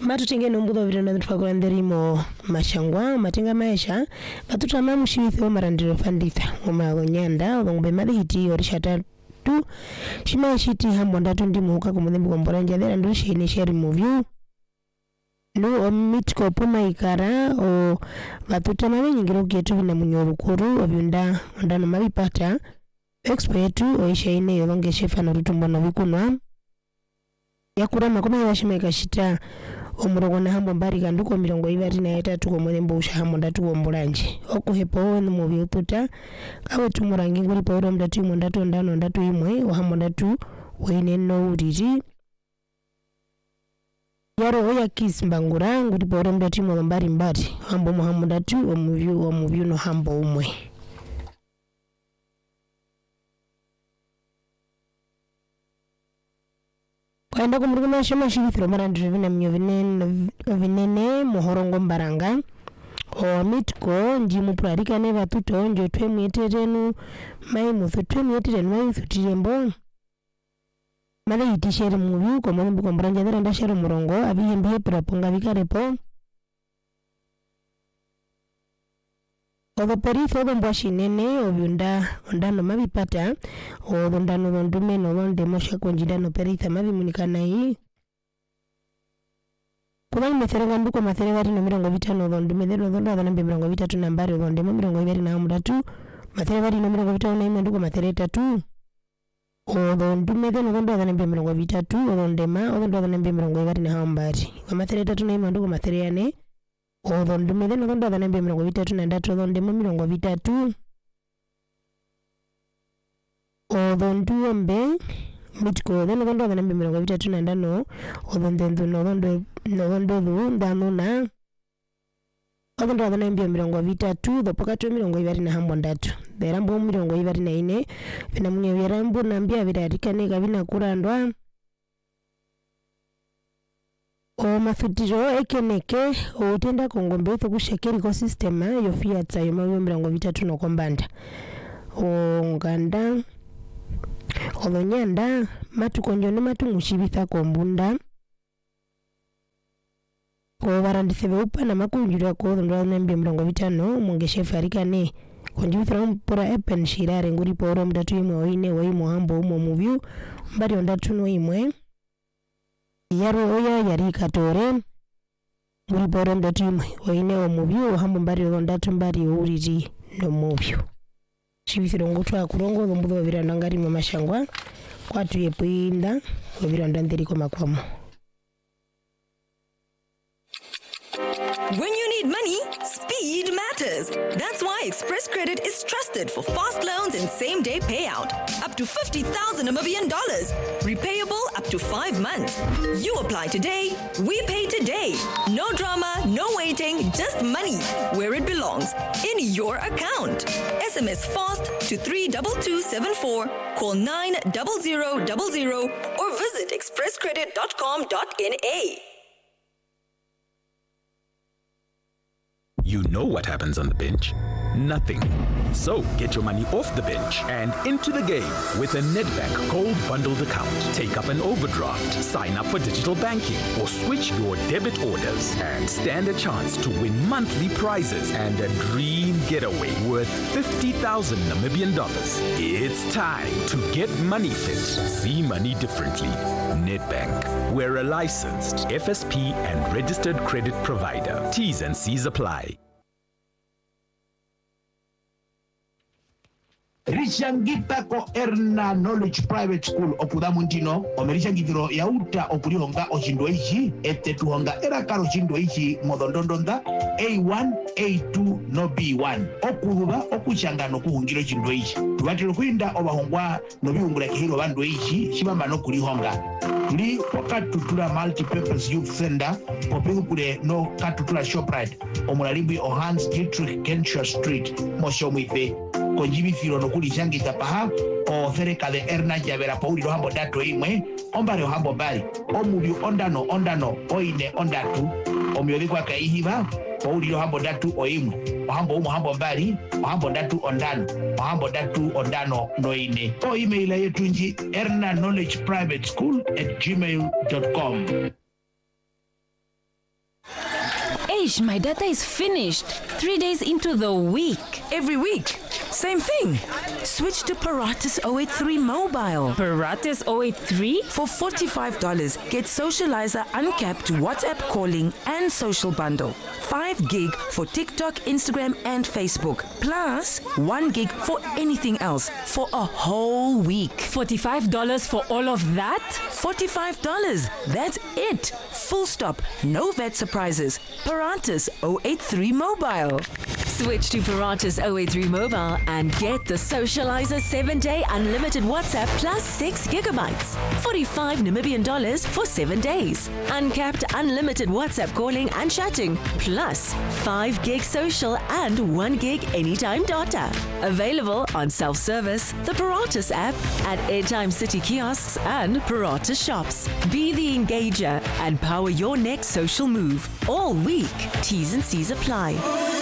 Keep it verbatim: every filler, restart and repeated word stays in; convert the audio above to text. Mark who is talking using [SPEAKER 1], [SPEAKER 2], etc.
[SPEAKER 1] Matutinge nombudo virana twakora nderimo mashangwa matinga maisha batutama mushitho marandiro fanditha ngoma gonyanda ngombe madhiti orishata tu shima shiti hambo ndatu ndimuka kumudhimbi kwa mboranja dhera ndushi ni share movie no omitko puma ikara o batutama nyingiro kyetu bina munyorukuru obyunda ndano mabipata expo yetu oisha ine yonge shefa na rutumbo na bikunwa yakura makoma yashima ikashita omurongo na hambo mbari kanduko mirongo ibiri na itatu ko mwembo ushahambo ndatu ombolanje okuhepo wenu mubi ututa kawe tumurangi nguri pawro mdatu mu ndatu ndano ndatu imwe ohambo ndatu wene no uriri yaro oya kismbangura nguri pawro mdatu mu mbari mbari hambo muhambo ndatu omubi omubi no hambo umwe Kwaenda kumuruguma shema shifiro marandru vina mnyo vinene vinene muhorongo mbaranga o mitko njimu prarika neva tuto njo twe mweterenu mai muthu twe mweterenu mai thutirembo mala yitishere mubi ko mwembu ko mbranja dera ndashero murongo abihembe prapunga bikarepo Odo perifo odo mbwashi nene obyunda ondano mabipata odo ndano dondume no donde mosha konjidano peritha mabimunikana hii Kubani meserega nduko maserega ati no mirongo vitano dondume dero dondo adhanambe mirongo vitatu nambari donde mo mirongo iberi na mudatu maserega ati no mirongo vitano na ime nduko maserega tatu odo ndume dero dondo adhanambe mirongo vitatu odo ndema odo ndo adhanambe mirongo iberi na hambari kwa maserega tatu na ime nduko maserega ne Odo ndumede no ndo adhanambe mirongo vitatu na ndatu odo ndemo mirongo vitatu Odo nduombe mitko odo no ndo adhanambe mirongo vitatu na ndano odo ndendu no ndo no ndo du ndano na Odo ndo adhanambe mirongo vitatu do pokatu mirongo ibiri na hambo ndatu berambo mirongo ibiri na ine vina munye berambo nambia birarikane kabina kurandwa O mafutiro ekeneke o utenda kongombe utho kushekeri ko system yo fiat yo mawe mirongo vitatu no kombanda o nganda o nyanda matu konjone matu mushibitha kombunda o barandisebe upa na makunjura ko ndo nambe mirongo vitano mungeshe farikane konjibitha mpora epen shirare nguri poro mdatu imwe oine oimo hambo umo muvyu mbari ondatu no imwe Yaro oya yari katore Muri poro mdatu imwe oine omuvyu hambo mbari ondatu mbari uriri no muvyu Chibisiro ngutu wa kurongo Dhumbudu wa viranda ngari mamashangwa Kwa tuye puinda Wa viranda nderiko makwamo
[SPEAKER 2] When you need money, speed matters. That's why Express Credit is trusted for fast loans and same-day payout. Up to fifty thousand Namibian dollars. Repayable up to five months. You apply today, we pay today. No drama, no waiting, just money where it belongs, in your account. S M S FAST to three two two seven four, call nine zero zero zero zero or visit express credit dot com dot n a.
[SPEAKER 3] You know what happens on the bench? Nothing. So get your money off the bench and into the game with a Nedbank Gold Bundled account. Take up an overdraft, sign up for digital banking, or switch your debit orders and stand a chance to win monthly prizes and a dream getaway worth fifty thousand Namibian dollars. It's time to get money fit. See money differently. Nedbank. We're a licensed F S P and registered credit provider. T's and C's apply.
[SPEAKER 4] Rishangita ko Erna Knowledge Private School okudamu ntino omerishangitiro yauta okulihonga oshindo ichi ete tuhonga erakaro shindo ichi modondondonda A one, A two no B one okuruba okushangano kuhungiro shindo ichi tubatiro kuinda obahongwa no bihungura kihiro bando ichi shibamba no kulihonga tuli wakatutula multi-purpose youth center popikukule no katutula shoprite omulalimbi Ohans Dietrich Kenshaw Street moshomwife konjibithiro nokulishangita paha o cerca de Erna Yavera Pauliro hambo datu imwe ombare hambo bali omubyu ondano ondano oine ondatu omyodikwa kaihiba Pauliro hambo datu oimwe hambo umo hambo bali hambo datu ondano hambo datu ondano noine o email yetu nji erna knowledge private school at gmail dot com
[SPEAKER 5] Ish, my data is finished. Three days into the week.
[SPEAKER 6] Every week, same thing. Switch to Paratus zero eight three Mobile.
[SPEAKER 5] Paratus zero eight three?
[SPEAKER 6] For forty-five dollars, get Socializer uncapped WhatsApp calling and social bundle. five gig for TikTok, Instagram, and Facebook. Plus, one gig for anything else for a whole week.
[SPEAKER 5] forty-five dollars for all of that?
[SPEAKER 6] forty-five dollars. That's it. Full stop. No V A T surprises. Paratus zero eight three Mobile.
[SPEAKER 2] Switch to Paratus zero eight three Mobile and get the Socializer seven day unlimited WhatsApp plus six gigabytes. forty-five Namibian dollars for seven days. Uncapped unlimited WhatsApp calling and chatting plus five gig social and one gig anytime data. Available on self-service, the Paratus app, at Airtime City kiosks and Paratus shops. Be the engager and power your next social move all week. T's and C's apply.